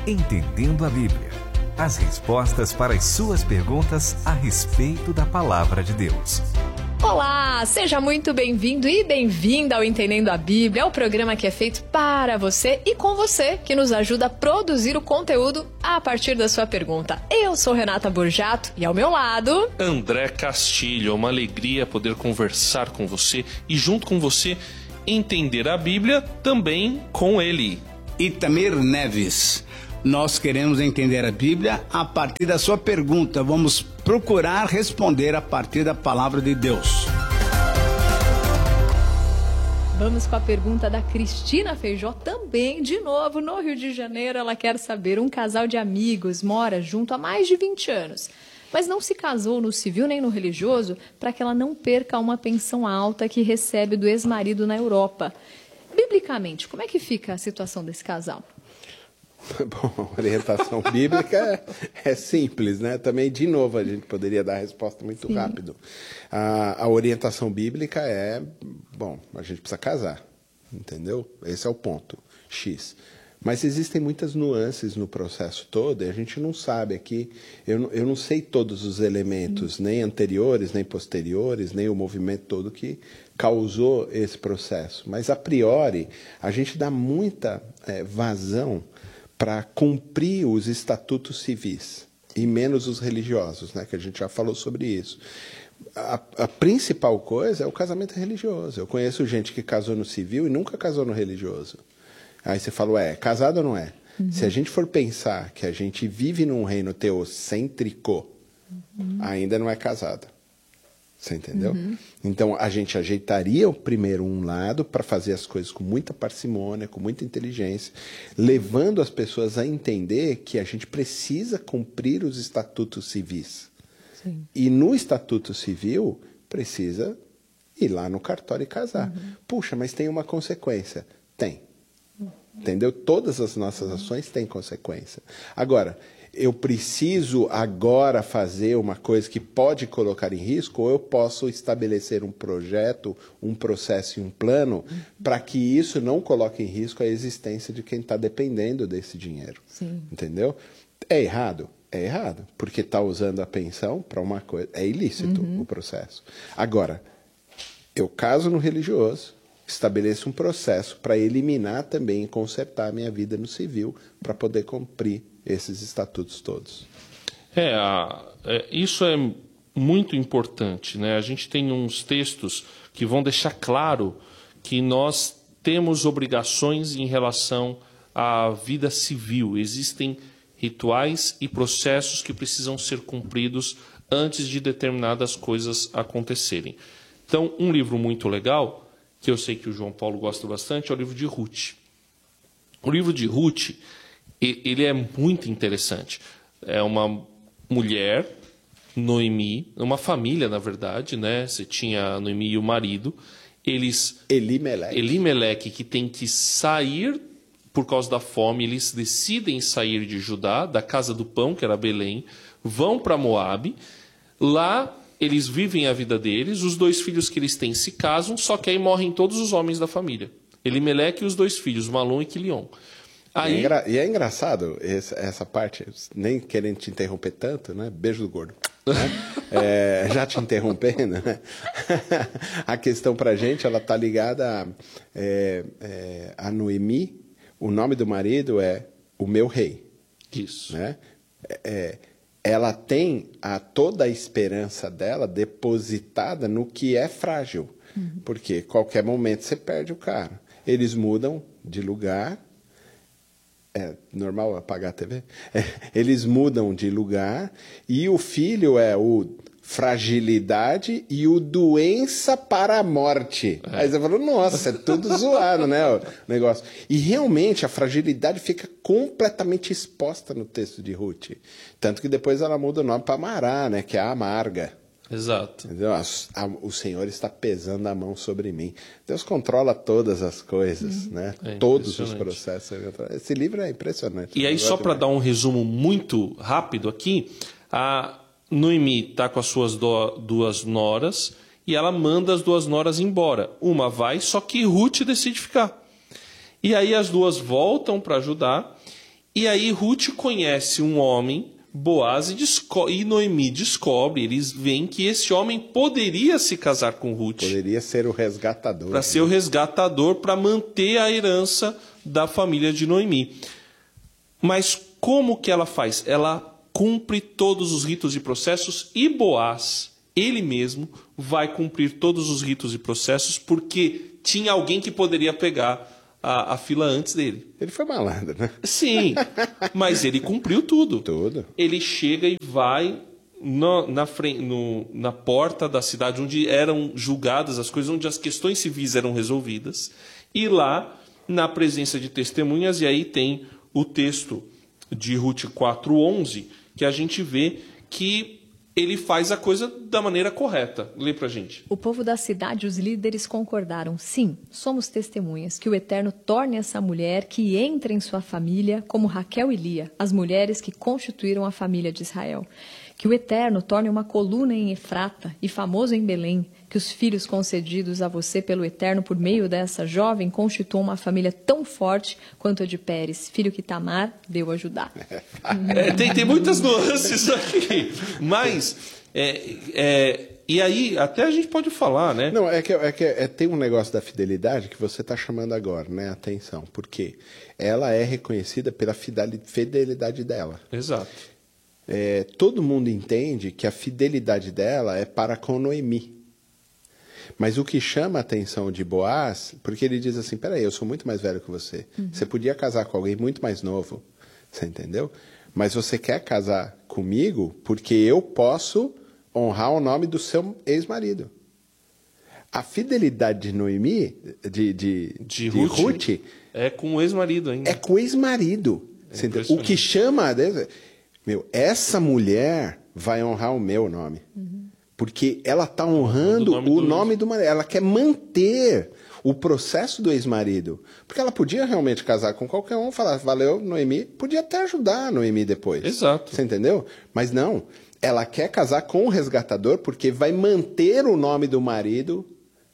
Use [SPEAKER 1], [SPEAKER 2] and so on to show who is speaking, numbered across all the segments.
[SPEAKER 1] Entendendo a Bíblia. As respostas para as suas perguntas a respeito da Palavra de Deus.
[SPEAKER 2] Olá, seja muito bem-vindo e bem-vinda ao Entendendo a Bíblia, o programa que é feito para você e com você, que nos ajuda a produzir o conteúdo a partir da sua pergunta. Eu sou Renata Borjato e ao meu lado...
[SPEAKER 3] André Castilho. É uma alegria poder conversar com você e junto com você entender a Bíblia também com ele.
[SPEAKER 4] Itamir Neves. Nós queremos entender a Bíblia a partir da sua pergunta. Vamos procurar responder a partir da palavra de Deus.
[SPEAKER 2] Vamos com a pergunta da Cristina Feijó, também, de novo, no Rio de Janeiro. Ela quer saber, um casal de amigos mora junto há mais de 20 anos, mas não se casou no civil nem no religioso para que ela não perca uma pensão alta que recebe do ex-marido na Europa. Biblicamente, como é que fica a situação desse casal?
[SPEAKER 5] Bom, a orientação bíblica é simples, né? Também, de novo, a gente poderia dar a resposta muito rápido. A orientação bíblica é, bom, a gente precisa casar, entendeu? Esse é o ponto, X. Mas existem muitas nuances no processo todo e a gente não sabe aqui, eu não sei todos os elementos, nem anteriores, nem posteriores, nem o movimento todo que causou esse processo. Mas, a priori, a gente dá muita vazão para cumprir os estatutos civis, e menos os religiosos, né, que a gente já falou sobre isso. A principal coisa é o casamento religioso. Eu conheço gente que casou no civil e nunca casou no religioso. Aí você fala, é casado ou não é? Se a gente for pensar que a gente vive num reino teocêntrico, ainda não é casado. Você entendeu? Então, a gente ajeitaria primeiro um lado para fazer as coisas com muita parcimônia, com muita inteligência, levando as pessoas a entender que a gente precisa cumprir os estatutos civis. Sim. E no estatuto civil, precisa ir lá no cartório e casar. Puxa, mas tem uma consequência. Tem. Entendeu? Todas as nossas ações têm consequência. Agora, eu preciso agora fazer uma coisa que pode colocar em risco, ou eu posso estabelecer um projeto, um processo e um plano para que isso não coloque em risco a existência de quem está dependendo desse dinheiro. Sim. Entendeu? É errado? É errado, porque está usando a pensão para uma coisa. É ilícito o processo. Agora, eu caso no religioso, estabeleço um processo para eliminar também e consertar a minha vida no civil para poder cumprir esses estatutos todos.
[SPEAKER 3] Isso é muito importante, né? A gente tem uns textos que vão deixar claro que nós temos obrigações em relação à vida civil. Existem rituais e processos que precisam ser cumpridos antes de determinadas coisas acontecerem. Então, um livro muito legal, que eu sei que o João Paulo gosta bastante, é o livro de Ruth. O livro de Ruth, ele é muito interessante. É uma mulher, Noemi, uma família, na verdade, né? Você tinha a Noemi e o marido. Elimeleque, que tem que sair por causa da fome. Eles decidem sair de Judá, da casa do pão, que era Belém, vão para Moabe. Lá eles vivem a vida deles, os 2 filhos que eles têm se casam, só que aí morrem todos os homens da família. Elimeleque e os 2 filhos, Malom e Quilion. Aí...
[SPEAKER 5] E é engraçado essa parte, nem querendo te interromper tanto, né? Beijo do gordo. Né? Já te interrompendo, né? A questão pra gente, ela tá ligada a Noemi, o nome do marido é o meu rei.
[SPEAKER 3] Isso.
[SPEAKER 5] Né? Ela tem toda a esperança dela depositada no que é frágil. Porque qualquer momento você perde o cara. Eles mudam de lugar. É normal apagar a TV? Eles mudam de lugar e o filho é o fragilidade e o doença para a morte. Aí você falou, nossa, é tudo zoado, né, o negócio. E realmente a fragilidade fica completamente exposta no texto de Ruth. Tanto que depois ela muda o nome para Mará, né, que é a amarga.
[SPEAKER 3] Exato.
[SPEAKER 5] Entendeu? O Senhor está pesando a mão sobre mim. Deus controla todas as coisas, né? Todos os processos. Esse livro é impressionante.
[SPEAKER 3] E aí, só para dar um resumo muito rápido aqui, a Noemi está com as suas 2 noras e ela manda as 2 noras embora. Uma vai, só que Ruth decide ficar. E aí as 2 voltam para Judá E aí Ruth conhece um homem, Boaz, e Noemi descobre, eles veem que esse homem poderia se casar com Ruth.
[SPEAKER 5] Poderia ser o resgatador.
[SPEAKER 3] Para ser o resgatador, para manter a herança da família de Noemi. Mas como que ela faz? Ela cumpre todos os ritos e processos, e Boaz, ele mesmo, vai cumprir todos os ritos e processos, porque tinha alguém que poderia pegar a fila antes dele.
[SPEAKER 5] Ele foi malandro, né?
[SPEAKER 3] Sim, mas ele cumpriu tudo.
[SPEAKER 5] Tudo.
[SPEAKER 3] Ele chega e vai na porta da cidade onde eram julgadas as coisas, onde as questões civis eram resolvidas, e lá, na presença de testemunhas, e aí tem o texto de Ruth 4:11, que a gente vê que ele faz a coisa da maneira correta. Lê pra gente.
[SPEAKER 2] O povo da cidade e os líderes concordaram: sim, somos testemunhas, que o Eterno torne essa mulher que entra em sua família, como Raquel e Lia, as mulheres que constituíram a família de Israel. Que o Eterno torne uma coluna em Efrata e famoso em Belém, que os filhos concedidos a você pelo Eterno por meio dessa jovem constituam uma família tão forte quanto a de Pérez, filho que Tamar deu a Judá.
[SPEAKER 3] Tem muitas nuances aqui, mas e aí até a gente pode falar, né?
[SPEAKER 5] Não, tem um negócio da fidelidade que você está chamando agora, né? Atenção, porque ela é reconhecida pela fidelidade dela.
[SPEAKER 3] Exato.
[SPEAKER 5] Todo mundo entende que a fidelidade dela é para com Noemi. Mas o que chama a atenção de Boaz, porque ele diz assim, peraí, eu sou muito mais velho que você. Você podia casar com alguém muito mais novo, você entendeu? Mas você quer casar comigo porque eu posso honrar o nome do seu ex-marido. A fidelidade de Noemi, de Ruth,
[SPEAKER 3] é com o ex-marido ainda.
[SPEAKER 5] É com o ex-marido. O que chama... essa mulher vai honrar o meu nome. Porque ela está honrando o nome do marido. Ela quer manter o processo do ex-marido. Porque ela podia realmente casar com qualquer um, falar, valeu, Noemi, podia até ajudar a Noemi depois.
[SPEAKER 3] Exato.
[SPEAKER 5] Você entendeu? Mas não, ela quer casar com o resgatador porque vai manter o nome do marido.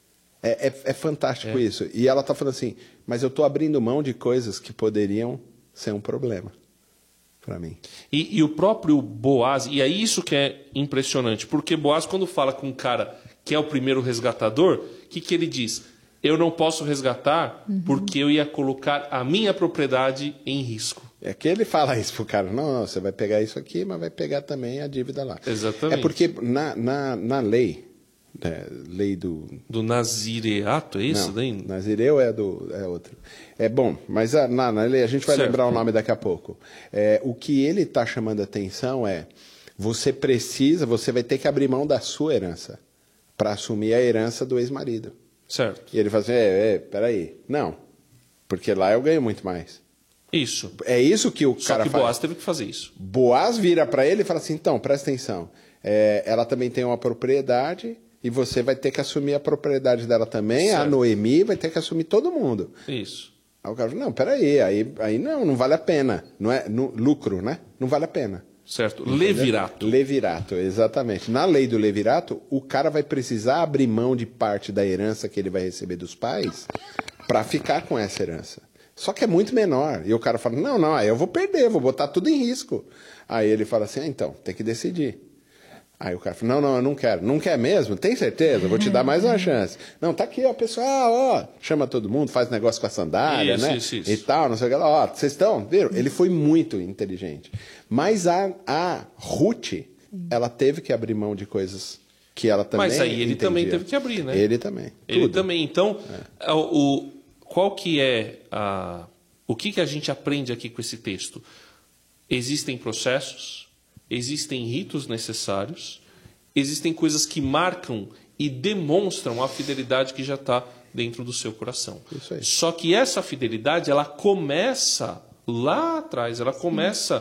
[SPEAKER 5] É fantástico isso. E ela está falando assim, mas eu estou abrindo mão de coisas que poderiam ser um problema para mim.
[SPEAKER 3] E o próprio Boaz, e é isso que é impressionante, porque Boaz, quando fala com um cara que é o primeiro resgatador, o que ele diz? Eu não posso resgatar porque eu ia colocar a minha propriedade em risco.
[SPEAKER 5] É que ele fala isso pro cara, não, você vai pegar isso aqui, mas vai pegar também a dívida lá.
[SPEAKER 3] Exatamente.
[SPEAKER 5] É porque na lei, lei
[SPEAKER 3] do nazireato, é isso?
[SPEAKER 5] Não, nazireu é outro. É bom, mas na lei, a gente vai lembrar o nome daqui a pouco. O que ele está chamando a atenção você vai ter que abrir mão da sua herança para assumir a herança do ex-marido.
[SPEAKER 3] Certo.
[SPEAKER 5] E ele fala assim, peraí, não, porque lá eu ganho muito mais.
[SPEAKER 3] Isso.
[SPEAKER 5] É isso que o cara faz.
[SPEAKER 3] Só que Boaz teve que fazer isso.
[SPEAKER 5] Boaz vira para ele e fala assim, então, presta atenção, ela também tem uma propriedade e você vai ter que assumir a propriedade dela também, certo. A Noemi vai ter que assumir todo mundo.
[SPEAKER 3] Isso.
[SPEAKER 5] Aí o cara fala, não, peraí, aí não vale a pena, não é lucro, né? Não vale a pena.
[SPEAKER 3] Certo, levirato.
[SPEAKER 5] Levirato, exatamente. Na lei do levirato, o cara vai precisar abrir mão de parte da herança que ele vai receber dos pais para ficar com essa herança. Só que é muito menor. E o cara fala, não, aí eu vou perder, vou botar tudo em risco. Aí ele fala assim, então, tem que decidir. Aí o cara fala, não, eu não quero. Não quer mesmo? Tem certeza? Vou te dar mais uma chance. Não, tá aqui, ó, pessoal, chama todo mundo, faz negócio com a sandália,
[SPEAKER 3] isso,
[SPEAKER 5] né?
[SPEAKER 3] Isso.
[SPEAKER 5] E tal, não sei o que lá. Vocês estão, viram? Ele foi muito inteligente. Mas a Ruth, ela teve que abrir mão de coisas que ela também
[SPEAKER 3] Mas aí ele
[SPEAKER 5] entendia.
[SPEAKER 3] Também teve que abrir, né?
[SPEAKER 5] Ele também.
[SPEAKER 3] Ele
[SPEAKER 5] tudo.
[SPEAKER 3] também. Então, qual que é o que a gente aprende aqui com esse texto? Existem processos, existem ritos necessários, existem coisas que marcam e demonstram a fidelidade que já está dentro do seu coração.
[SPEAKER 5] Isso aí.
[SPEAKER 3] Só que essa fidelidade, ela começa lá atrás, ela começa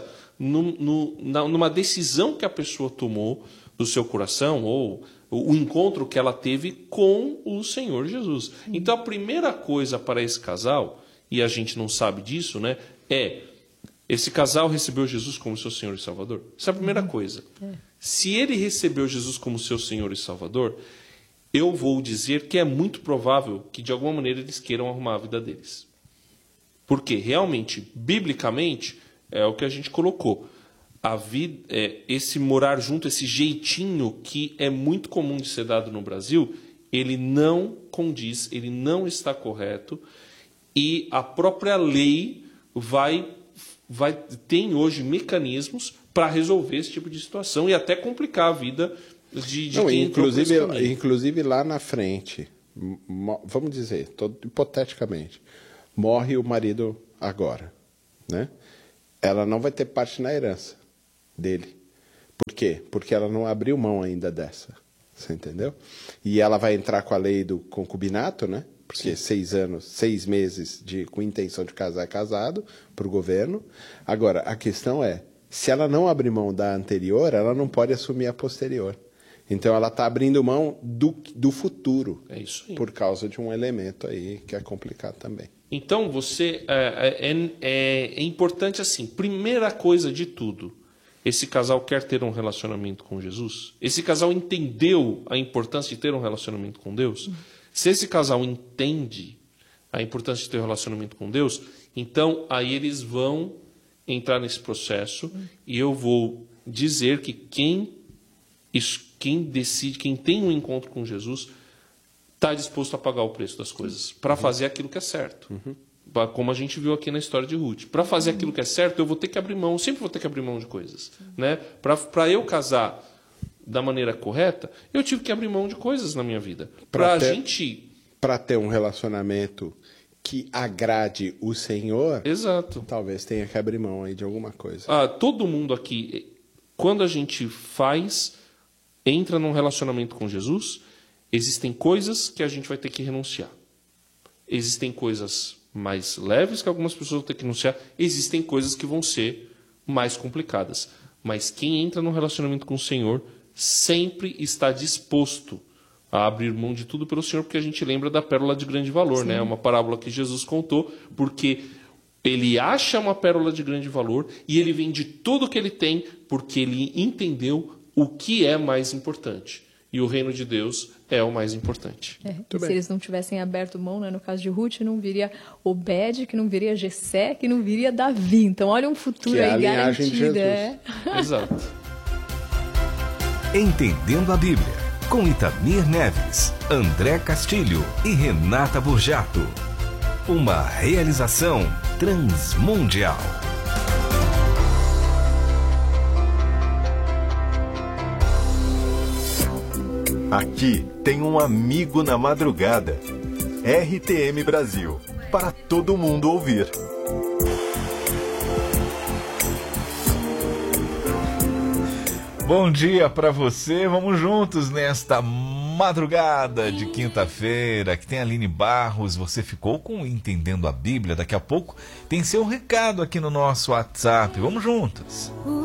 [SPEAKER 3] numa decisão que a pessoa tomou do seu coração, ou o encontro que ela teve com o Senhor Jesus. Então, a primeira coisa para esse casal, e a gente não sabe disso, né, esse casal recebeu Jesus como seu Senhor e Salvador. Essa é a primeira coisa. Se ele recebeu Jesus como seu Senhor e Salvador, eu vou dizer que é muito provável que, de alguma maneira, eles queiram arrumar a vida deles. Porque, realmente, biblicamente, é o que a gente colocou. A vida, esse morar junto, esse jeitinho que é muito comum de ser dado no Brasil, ele não condiz, ele não está correto, e a própria lei tem hoje mecanismos para resolver esse tipo de situação e até complicar a vida de quem entrou por esse caminho.
[SPEAKER 5] Inclusive lá na frente, vamos dizer, hipoteticamente, morre o marido agora, né? Ela não vai ter parte na herança dele. Por quê? Porque ela não abriu mão ainda dessa. Você entendeu? E ela vai entrar com a lei do concubinato, né? Porque 6 meses com intenção de casar é casado para o governo. Agora, a questão é, se ela não abrir mão da anterior, ela não pode assumir a posterior. Então, ela está abrindo mão do futuro.
[SPEAKER 3] É isso aí.
[SPEAKER 5] Por causa de um elemento aí que é complicado também.
[SPEAKER 3] Então, é importante assim, primeira coisa de tudo, esse casal quer ter um relacionamento com Jesus? Esse casal entendeu a importância de ter um relacionamento com Deus? Se esse casal entende a importância de ter um relacionamento com Deus, então aí eles vão entrar nesse processo e eu vou dizer que quem decide, quem tem um encontro com Jesus, está disposto a pagar o preço das coisas para fazer aquilo que é certo. Como a gente viu aqui na história de Ruth. Para fazer aquilo que é certo, eu vou ter que abrir mão, sempre vou ter que abrir mão de coisas. Né? Para eu casar da maneira correta, eu tive que abrir mão de coisas na minha vida.
[SPEAKER 5] Para ter um relacionamento que agrade o Senhor,
[SPEAKER 3] exato,
[SPEAKER 5] talvez tenha que abrir mão aí de alguma coisa.
[SPEAKER 3] Todo mundo aqui, quando a gente entra num relacionamento com Jesus, existem coisas que a gente vai ter que renunciar. Existem coisas mais leves que algumas pessoas vão ter que renunciar. Existem coisas que vão ser mais complicadas. Mas quem entra num relacionamento com o Senhor sempre está disposto a abrir mão de tudo pelo Senhor, porque a gente lembra da pérola de grande valor, né? É uma parábola que Jesus contou, porque ele acha uma pérola de grande valor e ele vende tudo o que ele tem, porque ele entendeu o que é mais importante. E o reino de Deus é o mais importante.
[SPEAKER 2] Se eles não tivessem aberto mão, né, no caso de Ruth, não viria Obed, que não viria Jessé, que não viria Davi. Então, olha um futuro aí garantido.
[SPEAKER 3] Exato.
[SPEAKER 1] Entendendo a Bíblia, com Itamir Neves, André Castilho e Renata Burjato. Uma realização transmundial.
[SPEAKER 6] Aqui tem um amigo na madrugada. RTM Brasil, para todo mundo ouvir.
[SPEAKER 7] Bom dia para você, vamos juntos nesta madrugada de quinta-feira, que tem a Aline Barros. Você ficou com Entendendo a Bíblia? Daqui a pouco tem seu recado aqui no nosso WhatsApp, vamos juntos.